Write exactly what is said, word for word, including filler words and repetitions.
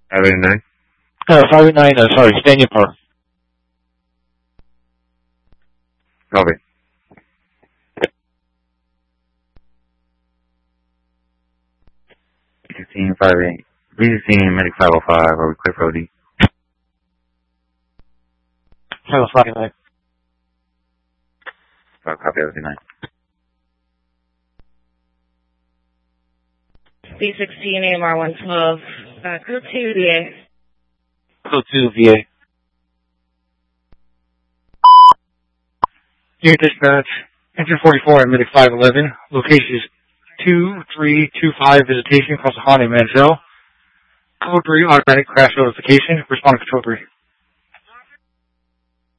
five eighty-nine? Uh, five eighty-nine, uh, sorry, Stanier Park. Copy. B sixteen, five eight. B sixteen, Medic five oh five, are we clear for O D? five oh five. Oh, copy, O D nine. B sixteen, A M R one twelve, uh, code two, V A. Code two, V A. Here, dispatch. Engine forty-four at Medic five eleven. Location is two three two five, visitation across the Honda Manziel. Code three, automatic crash notification. Respond to control three.